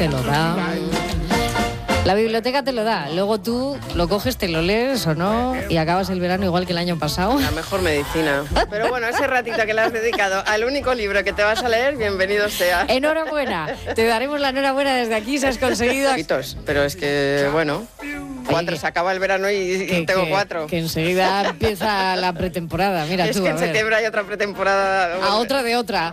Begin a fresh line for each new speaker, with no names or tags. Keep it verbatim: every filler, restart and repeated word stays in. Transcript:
te lo da. La biblioteca te lo da, luego tú lo coges, te lo lees o no y acabas el verano igual que el año pasado.
La mejor medicina. Pero bueno, ese ratito que le has dedicado al único libro que te vas a leer, bienvenido sea.
Enhorabuena, te daremos la enhorabuena desde aquí si has conseguido...
Poquitos, pero es que, bueno, cuatro, se acaba el verano y, y
que,
tengo
que,
cuatro.
Que enseguida empieza la pretemporada, mira
es
tú,
que
a
en
ver.
septiembre hay otra pretemporada.
A otra de otra.